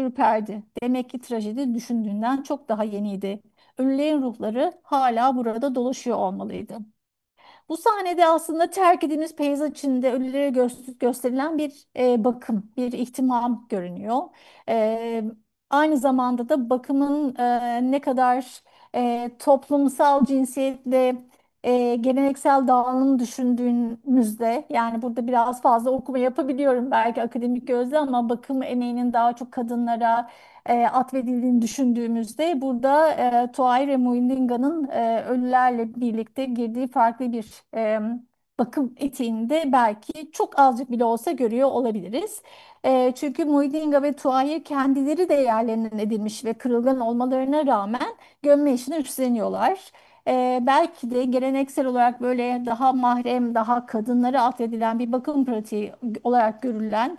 ürperdi. Demek ki trajedi düşündüğünden çok daha yeniydi. Ölülerin ruhları hala burada dolaşıyor olmalıydı. Bu sahnede aslında terk edilmiş peyzaj içinde ölülere gösterilen bir bakım, bir ihtimam görünüyor. E, Aynı zamanda da bakımın ne kadar toplumsal cinsiyetle geleneksel dağılım düşündüğümüzde, yani burada biraz fazla okuma yapabiliyorum belki akademik gözle, ama bakım emeğinin daha çok kadınlara atfedildiğini düşündüğümüzde burada Tuaire Muinginga'nın ölülerle birlikte girdiği farklı bir bakım etiğinde belki çok azıcık bile olsa görüyor olabiliriz. Çünkü Muinginga ve Tuaire kendileri de yerlerinden edilmiş ve kırılgan olmalarına rağmen gömme işini üstleniyorlar. Belki de geleneksel olarak böyle daha mahrem, daha kadınlara atfedilen bir bakım pratiği olarak görülen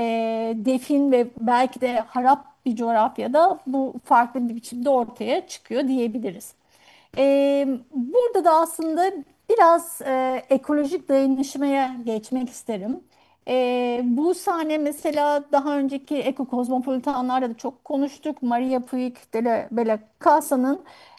defin ve belki de harap bir coğrafyada bu farklı bir biçimde ortaya çıkıyor diyebiliriz. Burada da aslında biraz ekolojik dayanışmaya geçmek isterim. Bu sahne mesela daha önceki ekokozmopolitanlarda da çok konuştuk. Maria Puig de la Bellacasa'nın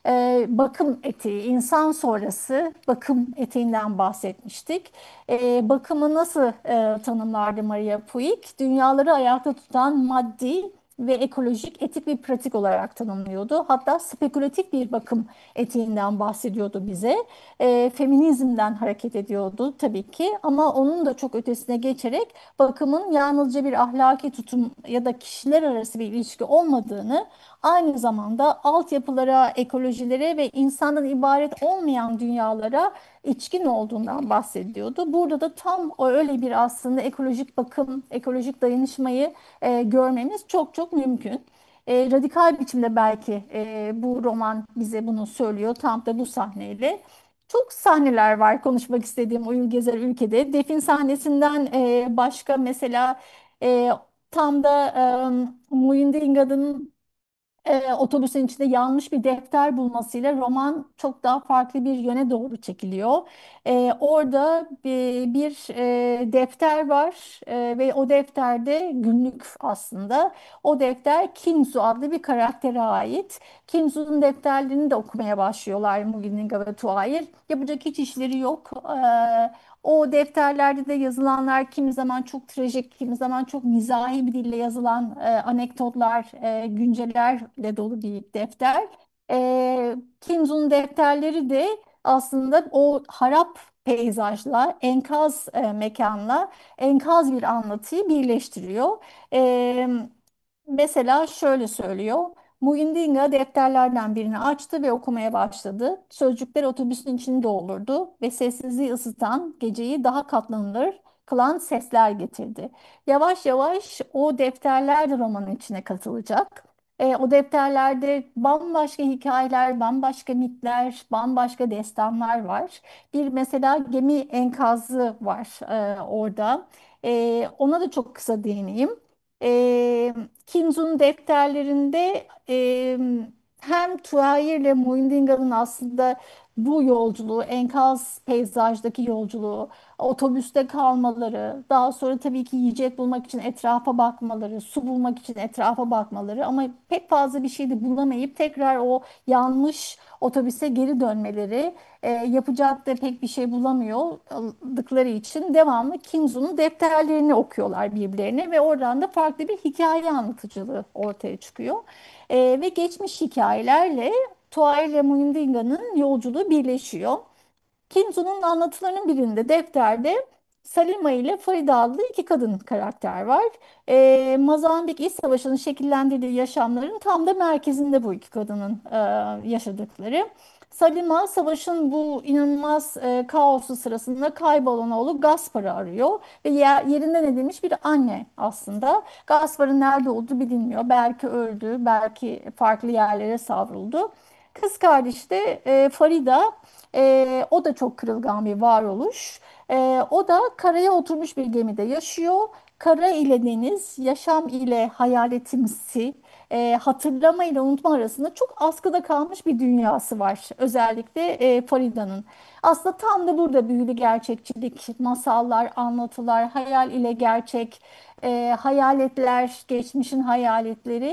bakım etiği, insan sonrası bakım etiğinden bahsetmiştik. Bakımı nasıl tanımlardı Maria Puig? Dünyaları ayakta tutan maddi ve ekolojik etik bir pratik olarak tanımlıyordu. Hatta spekülatif bir bakım etiğinden bahsediyordu bize. Feminizmden hareket ediyordu tabii ki, ama onun da çok ötesine geçerek bakımın yalnızca bir ahlaki tutum ya da kişiler arası bir ilişki olmadığını, aynı zamanda altyapılara, ekolojilere ve insandan ibaret olmayan dünyalara içkin olduğundan bahsediyordu. Burada da tam öyle bir aslında ekolojik bakım, ekolojik dayanışmayı görmemiz çok çok mümkün. Radikal biçimde belki bu roman bize bunu söylüyor tam da bu sahneyle. Çok sahneler var konuşmak istediğim Uyur Gezer Ülke'de. Defin sahnesinden başka mesela e, tam da Muyindiğin otobüsün içinde yanlış bir defter bulmasıyla roman çok daha farklı bir yöne doğru çekiliyor. Orada bir defter var ve o defterde günlük aslında. O defter Kinzu adlı bir karaktere ait. Kinzu'nun defterlerini de okumaya başlıyorlar Mugininga ve Tuayir. Yapacak hiç işleri yok. O defterlerde de yazılanlar kimi zaman çok trajik, kimi zaman çok mizahi bir dille yazılan anekdotlar, güncellerle dolu bir defter. Kinzu'nun defterleri de aslında o harap peyzajla, enkaz mekanla, enkaz bir anlatıyı birleştiriyor. E, Mesela şöyle söylüyor. Muindinga defterlerden birini açtı ve okumaya başladı. Sözcükler otobüsün içini doldurdu ve sessizliği ısıtan, geceyi daha katlanılır kılan sesler getirdi. Yavaş yavaş o defterler de romanın içine katılacak. O defterlerde bambaşka hikayeler, bambaşka mitler, bambaşka destanlar var. Bir mesela gemi enkazı var orada. Ona da çok kısa değineyim. E, Kinz'un defterlerinde hem Tuahir ile Muindinga'nın aslında bu yolculuğu, enkaz peyzajdaki yolculuğu, otobüste kalmaları, daha sonra tabii ki yiyecek bulmak için etrafa bakmaları, su bulmak için etrafa bakmaları, ama pek fazla bir şey de bulamayıp tekrar o yanlış otobüse geri dönmeleri, yapacak da pek bir şey bulamıyordıkları için devamlı Kinzu'nun defterlerini okuyorlar birbirlerine ve oradan da farklı bir hikaye anlatıcılığı ortaya çıkıyor. Ve geçmiş hikayelerle Tuail ile Muinginga'nın yolculuğu birleşiyor. Kinzu'nun anlatılarının birinde defterde Salima ile Farida adlı iki kadın karakter var. Mozambik İç Savaşı'nın şekillendirdiği yaşamların tam da merkezinde bu iki kadının yaşadıkları. Salima savaşın bu inanılmaz kaosu sırasında kaybolan oğlu Gaspar'ı arıyor ve yerinden edilmiş bir anne aslında. Gaspar'ın nerede olduğu bilinmiyor. Belki öldü, belki farklı yerlere savruldu. Kız kardeşi de Farida, o da çok kırılgan bir varoluş. O da karaya oturmuş bir gemide yaşıyor. Kara ile deniz, yaşam ile hayaletimsi, hatırlama ile unutma arasında çok askıda kalmış bir dünyası var. Özellikle Farida'nın. Aslında tam da burada büyülü gerçekçilik, masallar, anlatılar, hayal ile gerçek, hayaletler, geçmişin hayaletleri